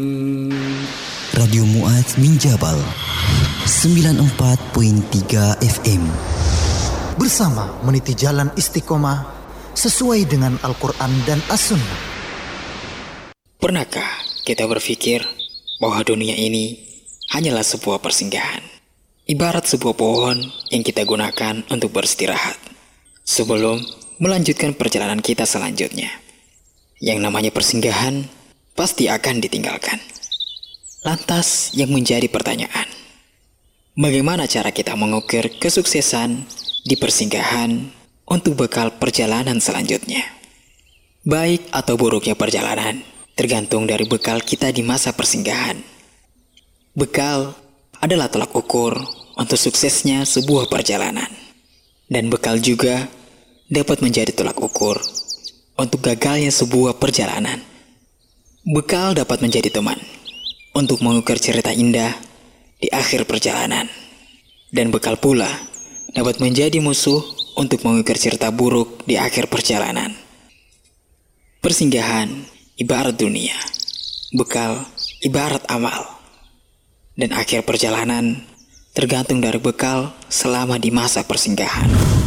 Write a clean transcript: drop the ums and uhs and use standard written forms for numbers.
Radio Mu'adz min Jabal 94.3 FM. Bersama meniti jalan istiqomah sesuai dengan Al-Quran dan As-Sunnah. Pernahkah kita berpikir bahwa dunia ini hanyalah sebuah persinggahan, ibarat sebuah pohon yang kita gunakan untuk beristirahat sebelum melanjutkan perjalanan kita selanjutnya. Yang namanya persinggahan pasti akan ditinggalkan. Lantas yang menjadi pertanyaan, bagaimana cara kita mengukur kesuksesan di persinggahan untuk bekal perjalanan selanjutnya? Baik atau buruknya perjalanan tergantung dari bekal kita di masa persinggahan. Bekal adalah tolak ukur untuk suksesnya sebuah perjalanan. Dan bekal juga dapat menjadi tolak ukur untuk gagalnya sebuah perjalanan. Bekal dapat menjadi teman untuk mengukir cerita indah di akhir perjalanan. Dan bekal pula dapat menjadi musuh untuk mengukir cerita buruk di akhir perjalanan. Persinggahan ibarat dunia, bekal ibarat amal. Dan akhir perjalanan tergantung dari bekal selama di masa persinggahan.